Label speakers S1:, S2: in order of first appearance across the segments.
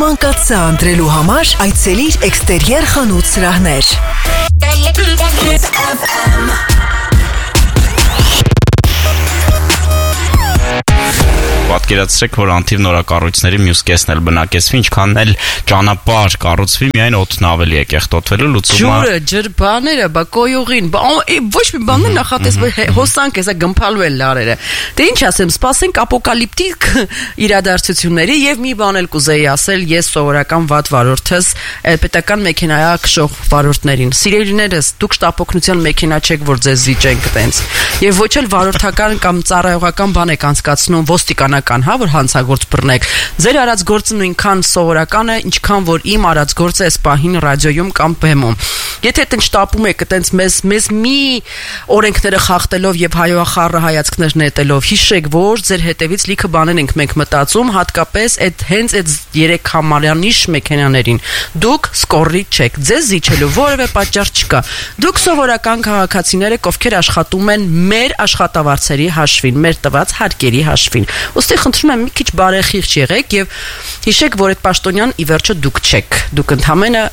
S1: Մանկաց սա ընտրելու համար այցելիր էքստերիեր խանութ սրահներ։
S2: Պատկերացրեք, որ անթիվ նորակառույցների մյուս կեսն էլ բնակեցվի, ինչքան էլ ճանապարհ կառուցվի, միայն օդն ավելի է կեղտոտվելու, լուծումը
S3: ջուրը, ջրբաները, բա կոյուղին, ոչ մի բան δεν նախատես հոսանք էսա գմփալու էլ լարերը։ Դե ինչ ասեմ, սպասենք ապոկալիպտիկ իրադարձությունների եւ մի բան էլ կուզեի ասել, ես սովորական վատ վարորդս պետական մեքենայա քշող վարորդներին։ Սիրելիներս, դուք շտապօգնության մեքենա չեք, որ ձեզ զիջենք տենց։ Եվ ոչ էլ վարորդական կամ ծառայողական բան եք անցկացնում ոստիկանական, հա, որ հանցագործ բռնեք։ Ձեր արած գործը նույնքան սովորական է, ինչքան որ իմ արած գործը էս պահին ռադիոյում կամ բեմում։ Եթե այդպես շտապում եք, այտենց մեզ մի օրենքները խախտելով եւ հայոախառը հայացքներ նետելով, հիշեք, որ ձեր հետևից լիքը բաներ ենք մենք մտածում, հատկապես այդ հենց այդ 3 համարյանիշ մեքենաներին։ Դուք սկորի չեք, ձեզ զիջելու որևէ պատճառ չկա։ Դուք սովորական քաղաքացիներ եք, ովքեր աշխատում են մեր աշխատավարձերի հաշվին, մեր տված հարկերի հաշվին։ Ոստի խնդրում եմ մի քիչ բարեխիղճ եղեք եւ հիշեք, որ այդ պաշտոնյան ի վերջո դուք չեք։ Դուք ընդհանրապես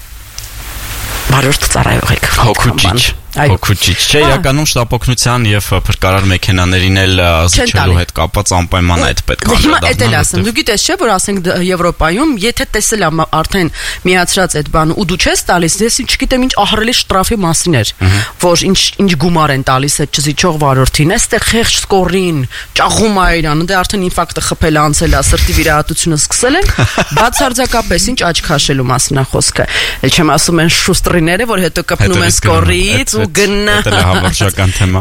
S3: վարորդ ծառայող եք։ Հոգուճիչ, չէ, իրականում շտապօգնության եւ փրկարար մեքենաներին էլ զիջելու հետ կապված անպայման այդ պետք է անդրադառնալ։ Հիմա դա էլ ասեմ, դու գիտես չէ, որ ասենք Եվրոպայում, եթե տեսել եմ արդեն միացրած այդ բանը ու դու չես տալիս, ես չգիտեմ ինչ ահռելի շտրաֆի մասին էր, որ ինչ գումար են տալիս այդ չզիջող վարորդին, այստեղ խեղճ սկորին, ճաղում է իրան, դե արդեն ինֆարկտը խփել անցել է, սրտի վիրահատությունը սկսել են, բացարձակապես ինչ աչք քաշելու մասին է խոսքը։ Չեմ ասում են շուստրիները, որ հետո կպնում են սկորից գնա
S2: հավաքական թեմա։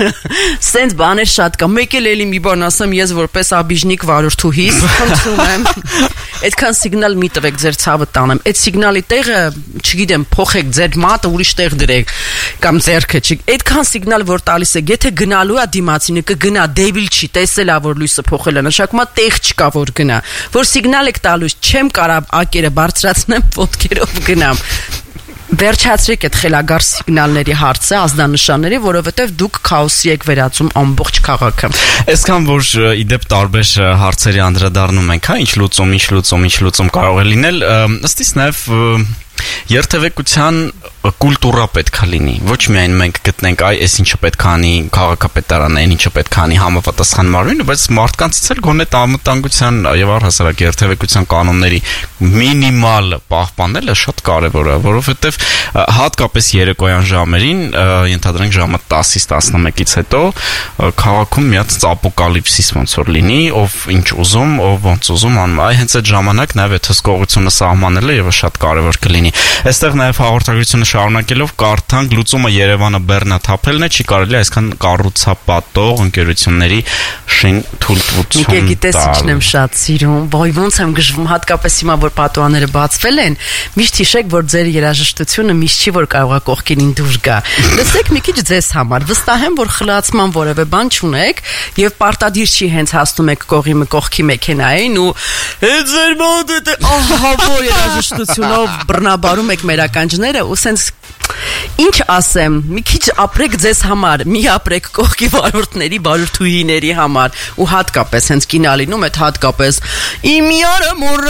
S3: Սենց բաներ շատ կա։ Մեկ էլ մի բան ասեմ, ես որպես աբիժնիկ վարորդուհիս խնդրում եմ, այդքան սիգնալ մի տվեք ձեր ցավը տանեմ։ Այդ սիգնալի տեղը, չգիտեմ, փոխեք ձեր մատը ուրիշ տեղ դրեք կամ ձեռքը, այդքան սիգնալ որ տալիս եք, եթե գնալու է դիմացինը կգնա, դեբիլ չի, տեսել է որ լույսը փոխել է, նշանակում է տեղ չկա որ գնա։ Որ սիգնալ եք տալուց, չեմ կարող ակերը բարձրացնեմ, ոտքերով գնամ։ Վերջացրեք այդ խելագար սիգնալների հարցը, ազդանշանների, որովհետև դուք քաոսի եք վերածում ամբողջ քաղաքը։
S2: Այսքան որ իդեպ տարբեր հարցերի անդրադառնում ենք, հա, ինչ լուծում կարող է լինել, ըստ իս նաև երթևեկության կուլտուրա պետք է լինի։ Ոչ միայն մենք գտնենք, այս ինչը պետք է անի քաղաքապետարանը, այն ինչը պետք է անի համապատասխան մարմինը, բայց մարդկանցից էլ գոնե անվտանգության եւ առհասարակ երթևեկության կանոնների մինիմալ պահպանելը շատ կարեւոր է, որովհետեւ հատկապես երեկոյան ժամերին, ենթադրենք ժամը 10-ից 11-ից հետո քաղաքում մի հատ ապոկալիպսիս ոնց որ լինի, ով ինչ ուզում, ով ոնց ուզում անում, հենց այդ ժամանակ նաեւ այդ հսկողությունը սահմանելը եւ շատ կարեւոր կլինի։ Այստեղ նաեւ հաղորդագրությունը շարունակելով կարդանք լուծումը Երևանը բեռնաթափելն է, չի կարելի այսքան կառուցապատող ընկերությունների շինթույլտվություն
S3: գիտես ինչն եմ շատ սիրում, ոյ ոնց եմ գժվում, հատկապես հիմա որ պատուհանները բացվել են, միշտ հիշեք, որ ձեր երաժշտությունը միշտ չի որ կարող է կողքին դուրս գա։ Լսեք մի քիչ ձեզ համար, վստահ եմ, որ խլացման որևէ բան չունեք եւ պարտադիր չի հենց հասնում եք կողքի մեքենային ու ձեր մոտ ահա որ երաժշտությունով բռնաբարում եք մեր ականջները ու սենց ինչ ասեմ, մի քիչ ապրեք ձեզ համար, մի ապրեք կողքի վարորդների, վարորդուհիների համար ու հատկապես հենց կինալինում այդ հատկապես իմ յարը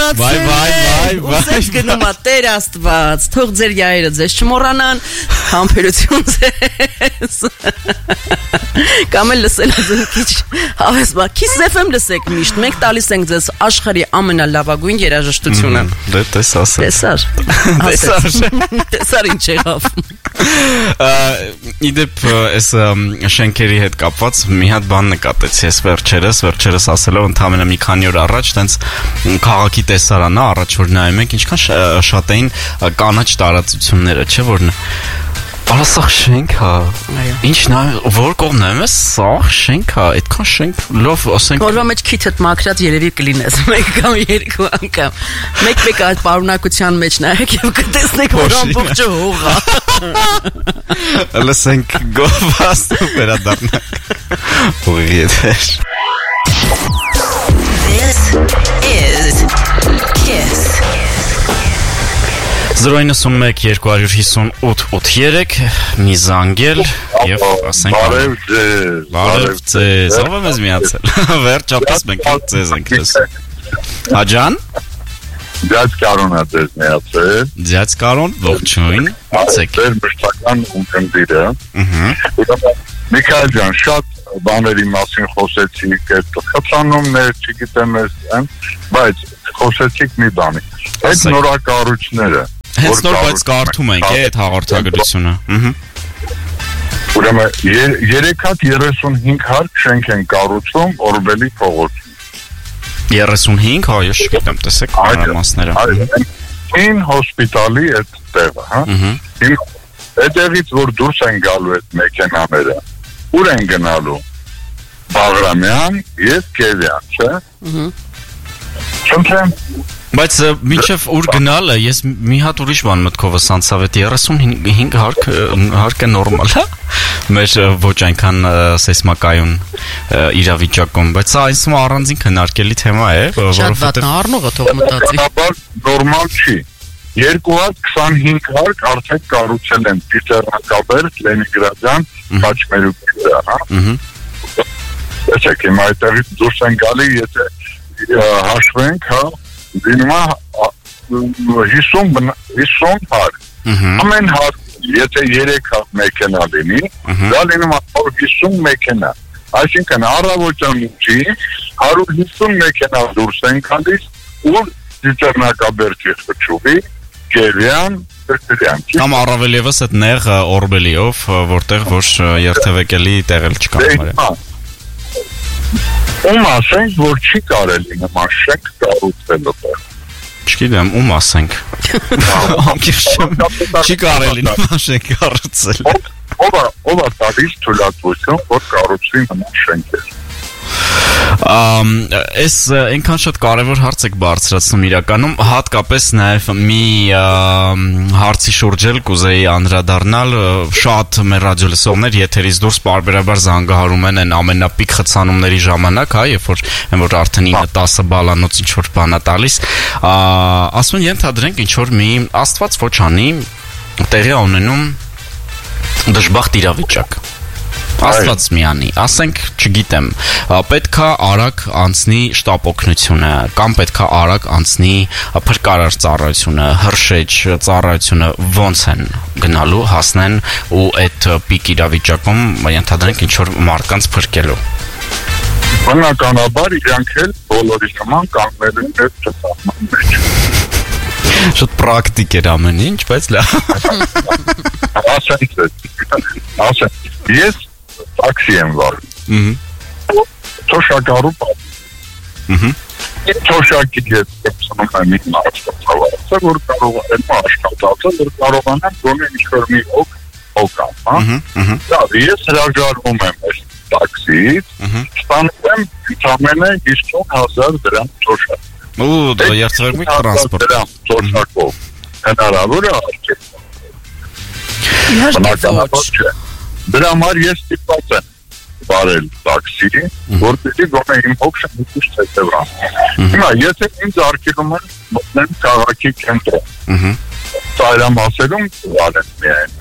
S3: մոռացել ու գնում է Տեր Աստված, թող ձեր յայրը ձեզ չմոռանան, համբերություն ձեզ կամ էլ լսել ձեզ քիչ հավես բա Kiss FM լսեք միշտ, մենք տալիս ենք ձեզ աշխարհի ամենալավագույն երաժշտությունը։
S2: Դե
S3: տեսար ինչ եղավ։
S2: Իդեպ այս շենքերի հետ կապված մի հատ բան նկատեցի ես վերջերս ասելով ընդամենը մի քանի օր առաջ տենց քաղաքի տեսարանա առաջ որ նայում ենք ինչքան շատ էին կանաչ տարածությունները, չէ՞ որ Սա շենք է, ինչ որ կողմ նայում ես, սա շենք է, այդքան շենք լով ասենք
S3: Որվա մեջ քիթդ մաքրած երևի կլինես, մեկ կամ երկու անգամ մեկ այդ պարունակության մեջ նայեք և կտեսնեք, որ ամբողջը հող է
S2: Լսենք գովաստ ու վերադառնանք ուղի եթեր
S1: This is Kiss
S2: 091-258-883 մի զանգել և ասենք Բարև ձեզ Ով եմ ես միացել Վերջապես մենք ձեզ ենք լսում Հաջան
S4: Ձյաձ Կարոնը ձեզ միացել։
S2: Ձյաձ Կարոն, ողջույն։ Ացեք։
S4: Ձեր մշտական ունկնդիրը։ Միքայել ջան, շատ բաների մասին խոսեցիք, այդ խցանումներ, չգիտեմ ես, բայց խոսեցիք մի բանի։ Այդ նորակառույցները,
S2: հենց նոր բայց կարդում ենք այդ հաղորդագրությունը։
S4: Ուրեմն 3 հատ 35 հարկ շենք են կառուցում Օրբելի փողոցում։
S2: 35, հա, ես չգիտեմ, տեսեք մանրամասները։
S4: Այն հոսպիտալի այդ տեղը, հա։ Այդտեղից որ դուրս են գալու այդ մեքենաները, ուր են գնալու։ Բաղրամյան եւ Կևյան, չէ՞։ Չնչեմ։
S2: Բայց մինչև ուր գնալը, ես մի հատ ուրիշ բան մտքովս անցավ, այդ 35 հարկը նորմալ է։ Մեր ոչ այնքան սեյսմակայուն իրավիճակում, բայց սա ինձ առանձին քննարկելի թեմա է,
S3: որովհետեւ շատ վատ առնողը թող մտածի։
S4: Նորմալ չի։ 225 հարկ արդեն կառուցել են Պիտերնակաբերդ, Լենինգրադյան, Խաչմերուկի վրա, հա։ Տեսեք, հիմա այդտեղից դուրս են գալի, եթե հաշվենք, հա, դիմա 50 հարկ։ Ամեն հարկ, եթե 3 հատ մեքենա լինի, դա լինում 150 մեքենա։ Այսինքն առավոտյան 8-ի 150 մեքենա դուրս են գալիս, ու Պիտերնակաբերդի խճուղի Կևյան, Պերտերյան։
S2: Կամ առավել եւս այդ նեղ Օրբելիով, որտեղ ոչ երթևեկելի տեղել չկա։
S4: Ում ասենք, որ չի կարելի նման շենք կառուցել այդտեղ։
S2: Չգիտեմ, ում ասենք։ Չի կարելի նման շենք կառուցել։
S4: Ով է տալիս թույլատվություն, որ կառուցվի նման շենքեր։
S2: Այս այնքան շատ կարևոր հարց եք բարձրացնում իրականում, հատկապես նաև մի հարցի շուրջ էլ կուզեի անդրադառնալ, շատ մեր ռադիոլսողներ եթերից դուրս պարբերաբար զանգահարում են այն ամենապիկ խցանումների ժամանակ, հա, երբ որ արդեն 9-10 բալանոց ինչ որ բան է տալիս, ասում են ենթադրենք ինչ որ մի աստված ոչ անի տեղի ունենում դժբախտ իրավիճակ։ Աստված միանի, ասենք, չգիտեմ, պետքա արագ անցնի շտապ օգնությունը, կամ պետքա արագ անցնի փրկարար ծառայությունը, հրշեջ ծառայությունը, ոնց են գնալու, հասնեն ու այդ պիկ իրավիճակում ենթադրենք ինչ որ մարդկանց փրկելու։
S4: Բնականաբար իրանք էլ բոլորի նման կանգնել են այդ ծառայման մեջ։
S2: Շատ պրակտիկ էր ամեն ինչ, բայց լավ։
S4: Ասենք, ես տաքսի եմ վարում։ Թոշակարու պատ։ Թոշակի հետ կպսնում եմ իմ աշխատավարձը, որ կարող եմ աշխատածը, որ կարողանեմ գոնե ինչ-որ մի օգամ, հա։ Լավ, ես հրաժարվում եմ այս տաքսիից, ստանում եմ ամենը 50,000 դրամ թոշակ։
S2: Ու դա երթևեկի տրանսպորտ։
S4: Թոշակով հնարավոր է արդյոք։
S3: Իհարկե ոչ։
S4: Դրա համար ես ստիպված եմ բարել տաքսի, որպեսզի գոնե իմ հոգսը մի քիչ հետևա։ Հիմա եթե ինձ արգելում են մտնեմ քաղաքի կենտրոն, ծայրամասերում վարեմ միայն։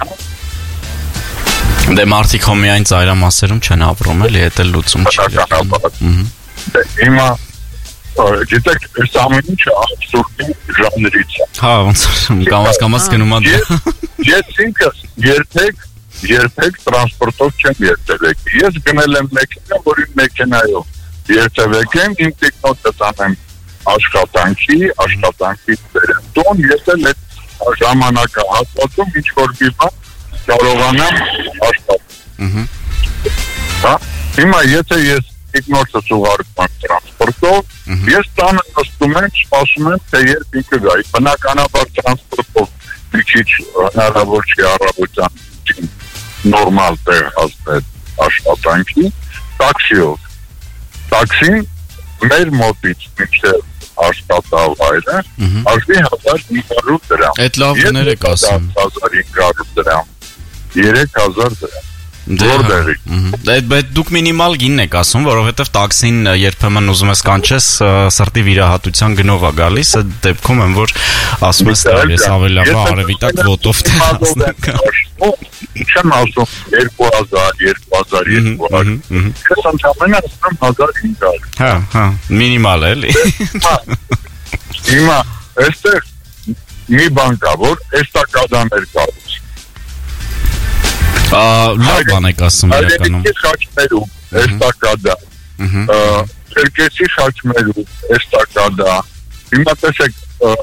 S2: Դե մարդիկ հո միայն ծայրամասերում չեն ապրում, էլի, դա լուծում չի։
S4: Հիմա գիտեք, այս ամեն ինչը աբսուրդի ժանրից է։
S2: Հա, ոնց կամաց գնում է։
S4: Ես ինքս երբեք տրանսպորտով չեմ երթևեկի։ Ես գնել եմ մեքենա, որի մեքենայով երթևեկեմ, իմ տեխնոտը տանեմ աշխատանքի բերեմ տուն, ես էլ այդ ժամանակահատվածում ինչ-որ մի բան կարողանամ աշխատել։ Հա, հիմա եթե ես տեխնոտս ուղարկում եմ տրանսպորտով, ես տանը նստում եմ, սպասում եմ, թե երբ ինքը գա։ Բնականաբար տրանսպորտով մի քիչ հնարավոր չի առավոտյան նորմալ տեղ հասնել աշխատանքի, տաքսիով։ Տաքսին մեր մոտից մինչև աշխատավայրը արժի 1500 դրամ։
S2: Այդ լավ գներ եք ասում։
S4: 1500 դրամ, 3000 դրամ։
S2: Բայց դուք մինիմալ գինն եք ասում, որովհետև տաքսին երբեմն ուզում ես կանչես սրտի վիրահատության գնով է գալիս, այդ դեպքում եմ որ ասում ես ես ավելի լավ արևիտակ ոտով
S4: չեմ ասում 2000, 2200, ես ընդամենը ասում 1500։
S2: Հա, մինիմալ էլի։
S4: Հիմա այստեղ մի բան կա, որ էստակադաներ կառուցի։
S2: Լավ բան եք ասում իրականում։
S4: Հայրենիքի խաչմերում էստակադա, Չերկեսի խաչմերում էստակադա, հիմա տեսեք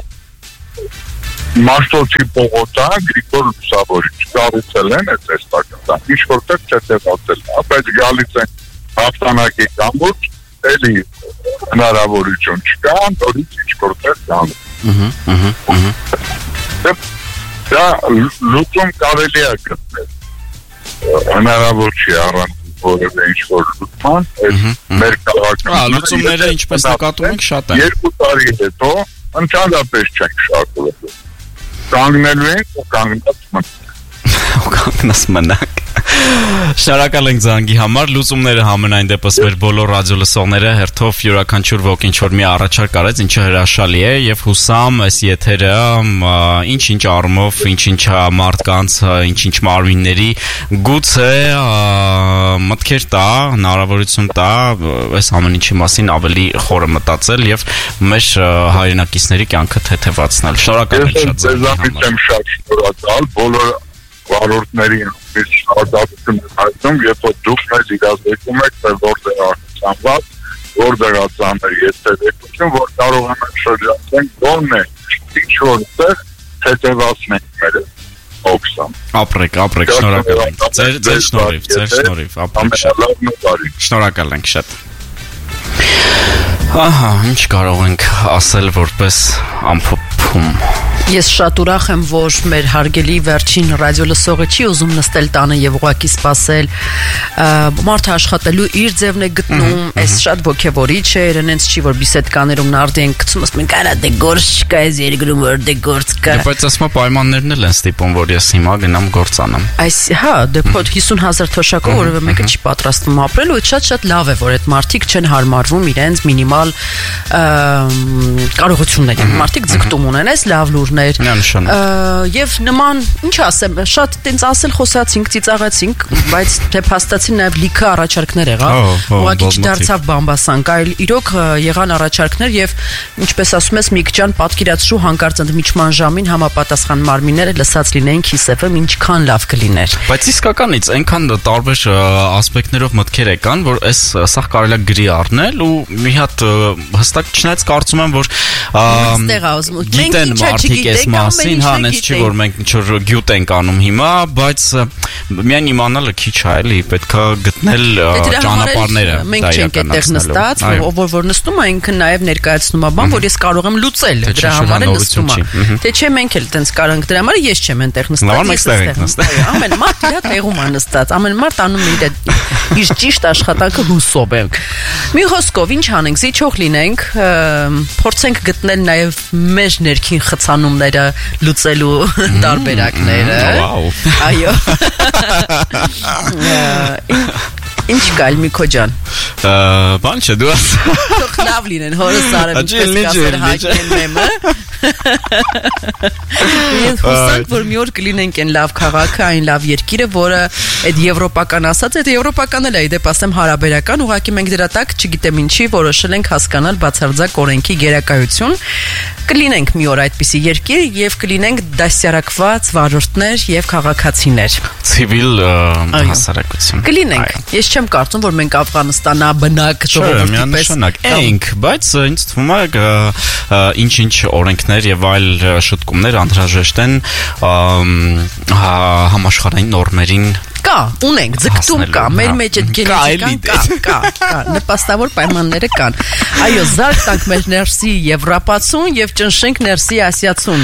S4: Մաշտոցի պողոտա Գրիգոր Լուսավորիչ կառուցել են այդ էստակադան, ինչ որտեղ չտեղացել, բայց գալիս են հաղթանակի կամուրջ, էլի հնարավորություն չկա, նորից ինչ որտեղ կան։ Դա լուծում կարելի է գտնել, հնարավոր չի առանց որևէ ինչ-որ լուծման, մեր քաղաքում
S2: լուծումները ինչպես նկատում ենք շատ են։
S4: 2 տարի հետո ընդհանրապես չենք շարունակելու։ Կանգնելու ենք ու կանգնած մնանք։
S2: Շնորհակալ ենք զանգի համար, լուծումները համենայն դեպս մեր բոլոր ռադիո լսողները հերթով յուրաքանչյուր ոք ինչ-որ մի առաջարկ արեց, ինչը հրաշալի է եւ հուսամ այս եթերը ինչ-ինչ առումով, ինչ-ինչ մարդկանց, ինչ-ինչ մարմինների գուցե մտքեր տա, հնարավորություն տա այս ամեն ինչի մասին ավելի խորը մտածել եւ մեր հայրենակիցների կյանքը թեթևացնել։ Շնորհակալ ենք շատ զանգի համար։
S4: Ես շատ շնորհակալ բոլոր վարորդներին շնորհակալություն հայտնում, երբ որ դուք մեզ իրազեկում եք, թե որտեղ արտանված, որտեղ ածաններ եթերեկություն, որ կարող ենք շրջանցենք, որն է ինչ որտեղ թեթևացնենք մեր օքսան։
S2: Ապրեք, շնորհակալ ենք։ Ձեր շնորհիվ, ապրեք շատ։ Շնորհակալ ենք շատ։ Ահա, ինչ կարող ենք ասել որպես ամփոփում։
S3: Ես շատ ուրախ եմ, որ մեր հարգելի վերջին ռադիո լսողը չի ուզում նստել տանը եւ ուղակի սպասել, մարդը աշխատելու իր ձևն է գտնում, այս շատ ոգևորիչ է, իրենից չի որ բիսեդկաներում նարդի են գցում, ասում են կարա դե գործ չկա, այս երկրում որ դե գործ կա։
S2: Բայց ասում պայմաններն էլ են ստիպում, որ ես հիմա գնամ գործ անեմ։
S3: Այս հա, դե 50,000 թոշակով որևէ մեկը չի պատրաստվում ապրել ու շատ լավ է, որ այդ մարդիկ չեն հարմարվում իրենց մինիմալ կարողությունների։ Մարդիկ ձգտում ունեն, այս լավ լուրն Եվ նման, ինչ ասեմ, շատ տենց ասել խոսացինք, ծիծաղեցինք, բայց թե փաստացին նաև լիքը առաջարկներ եղավ, ուղղակի չդարձավ բամբասանք, այլ իրոք եղան առաջարկներ եւ ինչպես ասում ես Միք ջան, պատկերացրու հանկարծ ընդմիջման ժամին համապատասխան մարմինները լսած լինեին Kiss-FM, ինչքան լավ կլիներ։
S2: Բայց իսկականից այնքան տարբեր ասպեկտներով մտքեր եկան, որ այս սա կարելի է գրի առնել ու մի հատ հստակ չնայած կարծում եմ, որ գիտեն մարդիկ այս մասին, հա, այնպես չի որ մենք ինչ որ գյուտ ենք անում հիմա, բայց միայն իմանալը քիչ է, էլի, պետքա գտնել ճանապարհները։
S3: Մենք չենք այդտեղ նստած, որ նստում է ինքը նաև ներկայացնում է բան, որ ես կարող եմ լուծել, դրա համար է նստում։ Թե չէ մենք էլ տենց կարող ենք դրա համար ես չեմ այնտեղ նստած։ Ամեն մարդ իր տեղում է նստած, ամեն մարդ անում է իր ճիշտ աշխատանքը հուսով ենք։ Մի խոսքով ինչ անենք, զիջող լինենք, փորձենք գտնել նաև մեր ներքին խցանումները լուծելու տարբերակները։ Այո։ Ինչ կալ Միքո ջան։
S2: Բան չէ, դու ասա։
S3: Թող լավ լինեն, հորս արեմ ինչպես կասեր հայկեն մեմը։ Ես հուսանք, որ մի օր կլինենք այն լավ քաղաքը, այն լավ երկիրը, որը այդ եվրոպական ասած, այդ եվրոպական էլ է, դեպ ասեմ հարաբերական, ուղղակի մենք դրա տակ չգիտեմ ինչի որոշել ենք հասկանալ բացարձակ օրենքի գերակայություն։ Կլինենք մի օր այդպիսի երկիր եւ կլինենք դասյարակված վարորդներ եւ քաղաքացիներ։
S2: Ցիվիլ հասարակություն։
S3: Կլինենք։ Ես չեմ կարծում, որ մենք Աֆղանստանա բնակ ժողովրդի պես
S2: ենք, բայց ինձ թվում է ինչ-ինչ օրենքներ եւ այլ շտկումներ անհրաժեշտ են համաշխարհային նորմերին
S3: կա, ունենք, ձգտում կա, մեր մեջ այդ գենետիկան կա, նպաստավոր պայմանները կան։ Այո, զարկ տանք մեր ներսի եվրոպացուն եւ ճնշենք ներսի ասիացուն։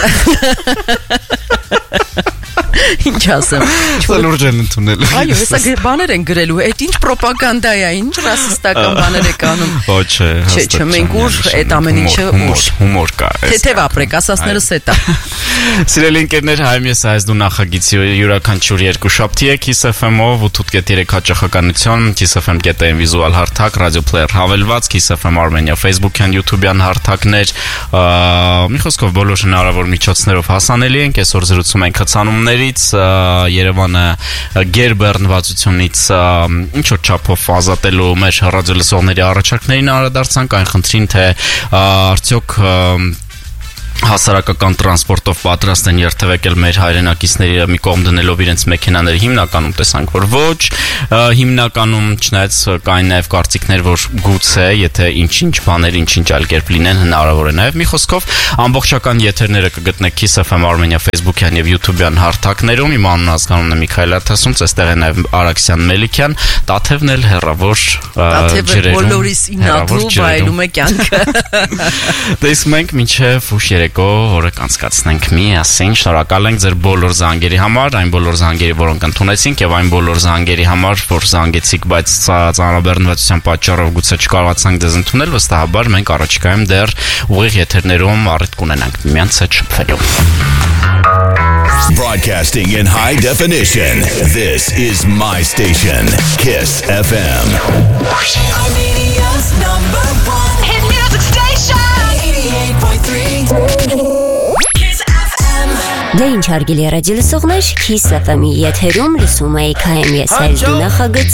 S3: Ինչ ասեմ։
S2: Լուրջ են ընդունել։
S3: Այո, հեսա բաներ են գրելու, այդ ինչ ռոպագանդա է, ինչ ռասիստական բաներ է կանում։
S2: Ոչ չէ, հաստատ։
S3: Չէ, մենք ուր այդ ամեն ինչը
S2: հումոր կա։
S3: Թեթև ապրեք, ասածներս էդ է։
S2: Սիրելի ընկերներ, հայմ ես այսդու նախագիծի յուրաքանչյուր երկու շաբթի է Kiss-FM-ով 8.3 հաճախականություն, Kiss-FM.am վիզուալ հարթակ, ռադիո պլեյեր հավելված, Kiss-FM Armenia Facebook-յան, YouTube-յան հարթակներ։ Մի խոսքով բոլոր հնարավոր միջոցներով հասանելի ենք, այսօր զրուցում ենք խցանումներից, Երևանը գերբեռնվածությունից ինչ որ չափով ազատելու մեր ռադիո լսողների առաջարկներին անդրադարձանք, այն խնդրին թե արդյոք հասարակական տրանսպորտով պատրաստ են երթևեկել մեր հայրենակիցների մի կողմ դնելով իրենց մեքենաները, հիմնականում տեսանք, որ ոչ, հիմնականում չնայած կային նաև կարծիքներ, որ գուցե, եթե ինչ-ինչ բաներ, ինչ-ինչ այլ կերպ լինեն, հնարավոր է նաև մի խոսքով ամբողջական եթերները կգտնեք Kiss FM Armenia Facebook-յան եւ YouTube-յան հարթակներում, իմ անունը ազգանունն է Միքայել Աթասուն, այստեղ է նաև Արաքսյան Մելիքյան, Տաթևն էլ հեռավոր ջրերում,
S3: բոլորիս ինատու վայելում է կյանքը։
S2: Դե իսկ մենք մինչև ուշ երեկո օրը կանցկացնենք միասին, շնորհակալ ենք ձեր բոլոր զանգերի համար, այն բոլոր զանգերի, որոնք ընդունեցինք եւ այն բոլոր զանգերի համար, որ զանգեցիք, բայց ծանրաբեռնվածության պատճառով գուցե չկարողացանք դες ընդունել, վստահաբար մենք առաջիկայում դեռ ուղիղ եթերներում առիթ կունենանք միմյանց հետ շփվելու։
S5: Broadcasting in high definition. This is my station, Kiss FM. Armenia's #1 hit music station. 88.3 Kiss FM.
S6: Դե ինչ հարգելի ռադիոլսողներ, Kiss FM-ի եթերում լսում եք KM Yes Eldu նախագծի